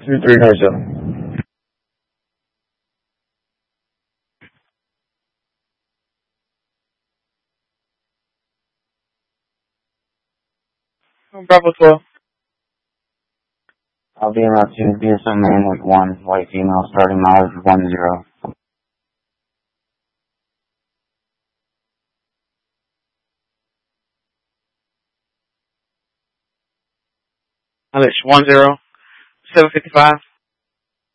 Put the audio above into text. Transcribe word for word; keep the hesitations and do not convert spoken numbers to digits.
two three nine seven. Bravo twelve. I'll be in route two, B S O man with one, white female, starting mileage one zero. Mileage one zero, seven fifty-five.